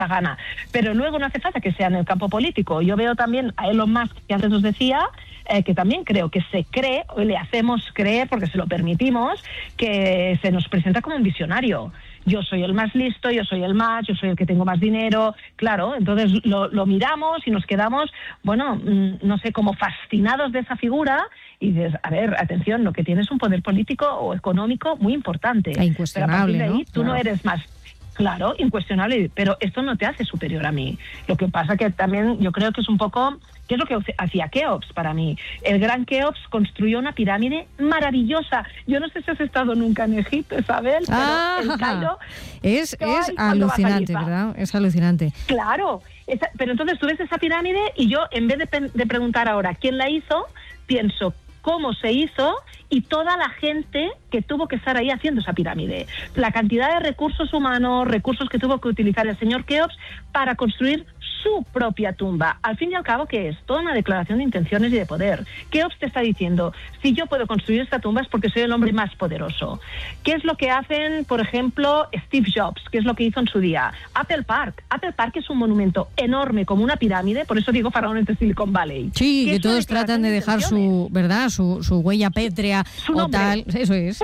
gana. Pero luego no hace falta que sea en el campo político. Yo veo también a Elon Musk, que antes os decía, que también creo que se cree, o le hacemos creer, porque se lo permitimos, que se nos presenta como un visionario. Yo soy el más listo, yo soy el que tengo más dinero. Claro, entonces lo miramos y nos quedamos, bueno, no sé, como fascinados de esa figura, y dices, a ver, atención, lo que tienes es un poder político o económico muy importante. E incuestionable, pero a partir de ahí, ¿no? tú no eres más... Claro, incuestionable, pero esto no te hace superior a mí. Lo que pasa que también yo creo que es un poco... ¿Qué es lo que hacía Keops para mí? El gran Keops construyó una pirámide maravillosa. Yo no sé si has estado nunca en Egipto, Isabel, pero el Cairo... Es alucinante, ¿verdad? Es alucinante. Claro, pero entonces tú ves esa pirámide y yo, en vez de preguntar ahora quién la hizo, pienso cómo se hizo y toda la gente que tuvo que estar ahí haciendo esa pirámide. La cantidad de recursos humanos, recursos que tuvo que utilizar el señor Keops para construir su propia tumba. Al fin y al cabo, ¿qué es? Toda una declaración de intenciones y de poder. Keops te está diciendo, si yo puedo construir esta tumba es porque soy el hombre más poderoso. ¿Qué es lo que hacen, por ejemplo, Steve Jobs? ¿Qué es lo que hizo en su día? Apple Park. Apple Park es un monumento enorme, como una pirámide, por eso digo faraones de Silicon Valley. Sí, que todos tratan de dejar su huella pétrea o tal. Eso es.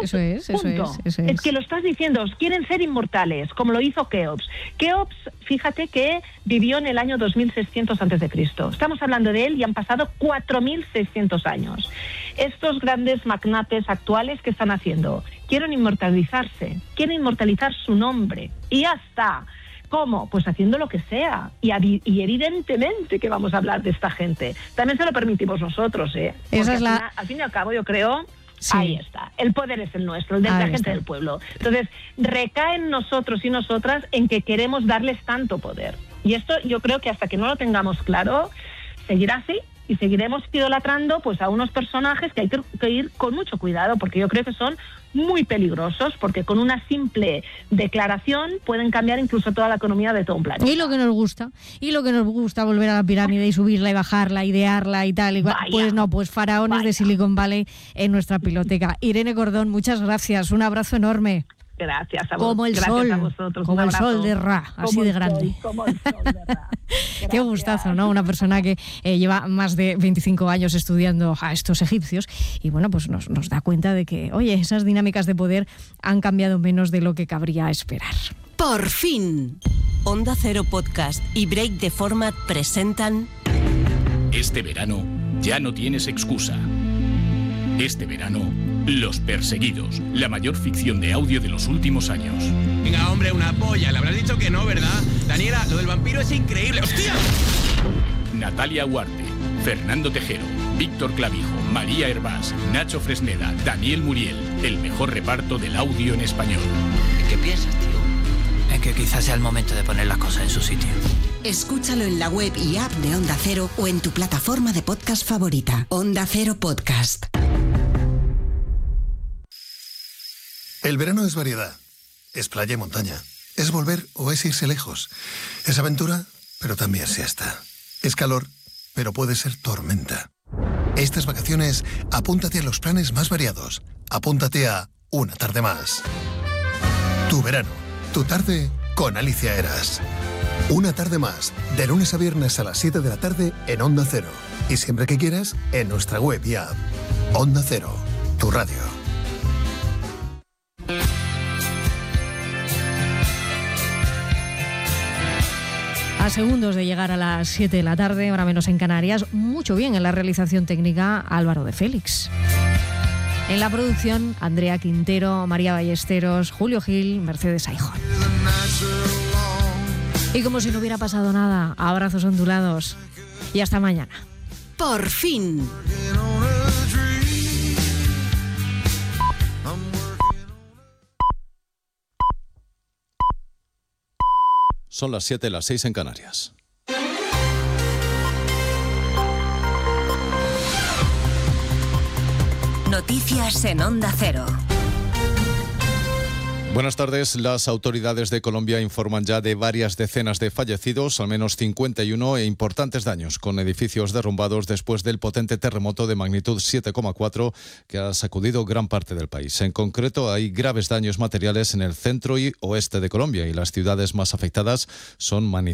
Es que lo estás diciendo, quieren ser inmortales, como lo hizo Keops. Keops, fíjate que vivió en el año 2600 a.C. Estamos hablando de él y han pasado 4600 años. Estos grandes magnates actuales, ¿qué están haciendo? Quieren inmortalizarse, quieren inmortalizar su nombre y ya está. ¿Cómo? Pues haciendo lo que sea. Y evidentemente que vamos a hablar de esta gente. También se lo permitimos nosotros, ¿eh? Esa es al fin y al cabo, yo creo... Sí. Ahí está, el poder es el nuestro, el de la gente del pueblo. Entonces, recae en nosotros y nosotras en que queremos darles tanto poder. Y esto yo creo que hasta que no lo tengamos claro, seguirá así y seguiremos idolatrando pues a unos personajes que hay que ir con mucho cuidado, porque yo creo que son muy peligrosos, porque con una simple declaración pueden cambiar incluso toda la economía de todo un planeta. Y lo que nos gusta volver a la pirámide y subirla y bajarla, idearla y tal, pues faraones de Silicon Valley en nuestra piloteca. Irene Cordón, muchas gracias, un abrazo enorme. Gracias a vos. Como el sol, a vosotros. como el sol de Ra, así de grande. Como el sol de Ra. Qué gustazo, ¿no? Una persona que lleva más de 25 años estudiando a estos egipcios y bueno, pues nos da cuenta de que, oye, esas dinámicas de poder han cambiado menos de lo que cabría esperar. Por fin. Onda Cero Podcast y Break the Format presentan... Este verano ya no tienes excusa. Este verano, Los Perseguidos, la mayor ficción de audio de los últimos años. Venga, hombre, una polla. Le habrás dicho que no, ¿verdad? Daniela, lo del vampiro es increíble. ¡Hostia! Natalia Huarte, Fernando Tejero, Víctor Clavijo, María Hervás, Nacho Fresneda, Daniel Muriel. El mejor reparto del audio en español. ¿Qué piensas, tío? Es que quizás sea el momento de poner las cosas en su sitio. Escúchalo en la web y app de Onda Cero o en tu plataforma de podcast favorita. Onda Cero Podcast. El verano es variedad, es playa y montaña, es volver o es irse lejos, es aventura, pero también siesta, es calor, pero puede ser tormenta. Estas vacaciones, apúntate a los planes más variados, apúntate a Una Tarde Más. Tu verano, tu tarde con Alicia Eras. Una Tarde Más, de lunes a viernes a las 7 de la tarde en Onda Cero. Y siempre que quieras, en nuestra web y app. Onda Cero, tu radio. A segundos de llegar a las 7 de la tarde, ahora menos en Canarias, mucho bien en la realización técnica Álvaro de Félix. En la producción, Andrea Quintero, María Ballesteros, Julio Gil, Mercedes Aijón. Y como si no hubiera pasado nada, abrazos ondulados y hasta mañana. Por fin. Son las 7, las 6 en Canarias. Noticias en Onda Cero. Buenas tardes. Las autoridades de Colombia informan ya de varias decenas de fallecidos, al menos 51, e importantes daños con edificios derrumbados después del potente terremoto de magnitud 7,4 que ha sacudido gran parte del país. En concreto, hay graves daños materiales en el centro y oeste de Colombia y las ciudades más afectadas son Manizales,